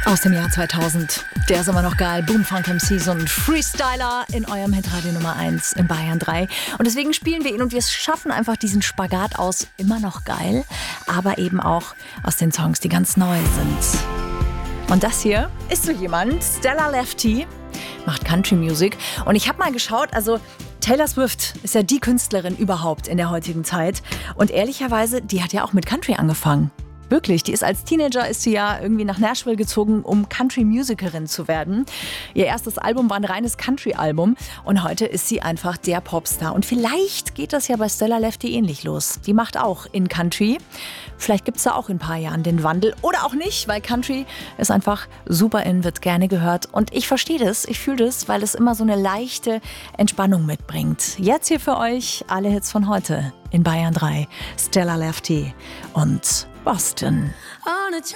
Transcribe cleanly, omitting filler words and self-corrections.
Aus dem Jahr 2000. Der ist immer noch geil. Boomfunk MC, so ein Freestyler in eurem Hitradio Nummer 1 in Bayern 3. Und deswegen spielen wir ihn und wir schaffen einfach diesen Spagat aus immer noch geil, aber eben auch aus den Songs, die ganz neu sind. Und das hier ist so jemand, Stella Lefty, macht Country Music. Und ich habe mal geschaut, also Taylor Swift ist ja die Künstlerin überhaupt in der heutigen Zeit. Und ehrlicherweise, die hat ja auch mit Country angefangen. Wirklich, die ist als Teenager ist sie ja irgendwie nach Nashville gezogen, um Country-Musikerin zu werden. Ihr erstes Album war ein reines Country-Album und heute ist sie einfach der Popstar. Und vielleicht geht das ja bei Stella Lefty ähnlich los. Die macht auch in Country. Vielleicht gibt es da auch in ein paar Jahren den Wandel oder auch nicht, weil Country ist einfach super in, wird gerne gehört. Und ich verstehe das, ich fühle das, weil es immer so eine leichte Entspannung mitbringt. Jetzt hier für euch alle Hits von heute in Bayern 3. Stella Lefty und Boston.